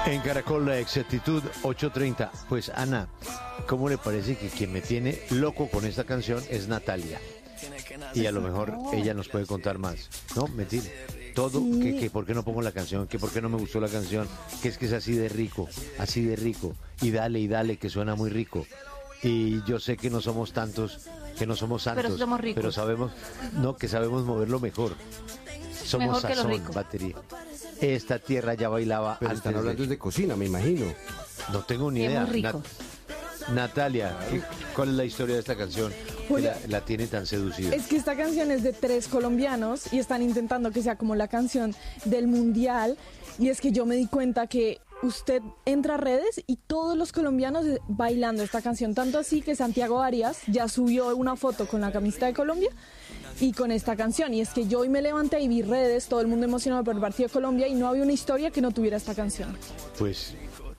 En Caracol la exactitud 8:30. Pues Ana, ¿cómo le parece que quien me tiene loco con esta canción es Natalia? Y a lo mejor ella nos puede contar más. No, mentira. Todo, que por qué no pongo la canción, que por qué no me gustó la canción, que es así de rico, y dale, que suena muy rico. Y yo sé que no somos tantos, que no somos santos, pero somos ricos. pero sabemos, no, que sabemos moverlo mejor. Somos Mejor que los sazón, ricos. batería. Esta tierra ya bailaba Pero antes están hablando de cocina, me imagino. No tengo ni Es idea. muy rico. Natalia, ¿cuál es la historia de esta canción que Julia, la tiene tan seducida? es que esta canción es de 3 colombianos y están intentando que sea como la canción del mundial. Y es que yo me di cuenta que usted entra a redes y todos los colombianos bailando esta canción. Tanto así que Santiago Arias ya subió una foto con la camiseta de Colombia y con esta canción. Y es que yo hoy me levanté y vi redes, todo el mundo emocionado por el partido de Colombia y no había una historia que no tuviera esta canción. Pues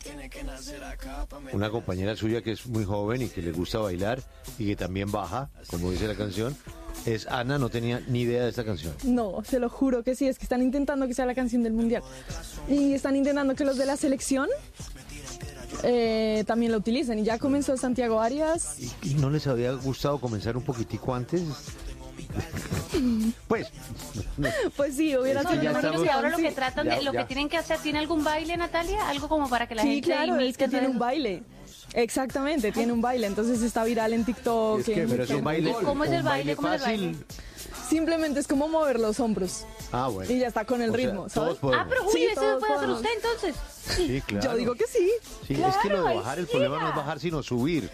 una compañera suya que es muy joven y que le gusta bailar y que también baja, como dice la canción, es Ana, no tenía ni idea de esta canción. No, se lo juro que sí, es que están intentando que sea la canción del mundial. Y están intentando que los de la selección también la utilicen. Y ya comenzó Santiago Arias. ¿Y no les había gustado comenzar un poquitico antes? Pues Pues sí, hubiera Es que sido ya una estamos- Y ahora lo que canción, sí. tratan de, lo que tienen que hacer, ¿tiene algún baile, Natalia? Algo como para que la Sí, gente claro, es imite que tiene todo un eso. baile. Exactamente, tiene un baile. Entonces está viral en TikTok. Es que, en- pero es un baile, ¿Cómo es el un baile? ¿Cómo es el fácil. baile? Simplemente es como mover los hombros. Ah, bueno. Y ya está con el O sea, ritmo, todos ¿sabes? podemos. Ah, pero Sí, Julio, eso todos lo puede hacer podemos. usted entonces. Sí, claro. Yo digo que sí. Sí, es que lo de Claro, bajar, ahí el problema llega. no es bajar, sino subir.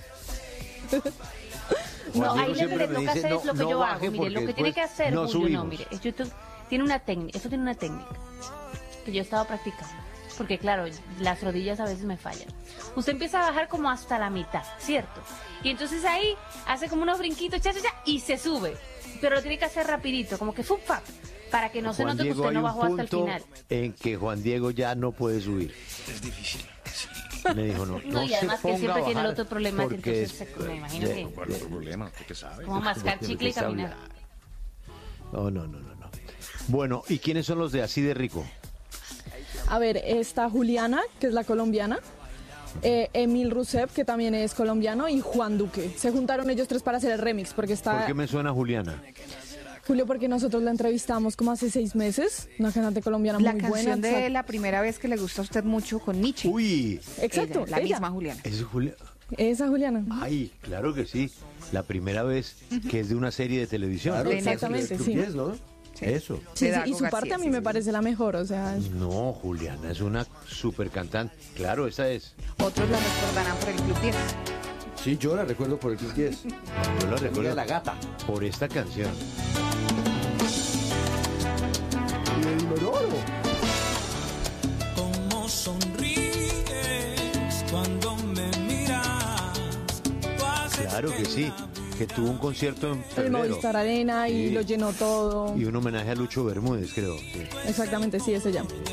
No, Juan ahí Diego siempre le me toca dice, hacer es lo que no yo baje hago. Mire, lo porque que tiene que después hacer, no Julio, no, subimos. mire, YouTube tiene una técnica, eso tiene una técnica que yo he estado practicando. Porque claro, las rodillas a veces me fallan. Usted empieza a bajar como hasta la mitad, ¿cierto? Y entonces ahí hace como unos brinquitos, cha, cha, cha, y se sube. Pero lo tiene que hacer rapidito, como que fup, fap, para que no se Juan note que Diego, usted hay no un bajó hasta el punto final. en que Juan Diego ya no puede subir. Me dijo, no, No, no y se además que ponga siempre a tiene el bajar otro problema, que porque entonces me imagino que ¿Cuál es el problema? ¿Usted qué sabe? como mascar porque chicle y está caminar. hablando. No. Bueno, ¿y quiénes son los de Así de Rico? A ver, está Juliana, que es la colombiana. Emil Rusep, que también es colombiano, y Juan Duque. Se juntaron ellos 3 para hacer el remix, porque está ¿Por qué me suena Juliana? Julio, porque nosotros la entrevistamos como hace 6 meses, una cantante colombiana La muy canción buena. de la primera vez que le gusta a usted mucho con Michi. Uy, Exacto, La ella. misma Juliana. es Juliana. Esa Juliana. Ay, claro que sí. La primera vez que es de una serie de televisión. Claro, De Exactamente, Club sí. 10, ¿no? Sí. Eso. Sí, de sí, Dago y su parte García, a mí sí, me sí. parece la mejor, o sea, No, Juliana es una super cantante. Claro, esa es. Otros la recordarán por el Club 10. Sí, yo la recuerdo por el Club 10. Yo la Amiga recuerdo de la gata. por esta canción. Y el Manolo. Cómo sonríes cuando me miras. Tú haces Claro que sí. Que tuvo un concierto en el febrero. Movistar Arena y Sí. lo llenó todo. Y un homenaje a Lucho Bermúdez, creo. Sí. Exactamente, sí, ese ya.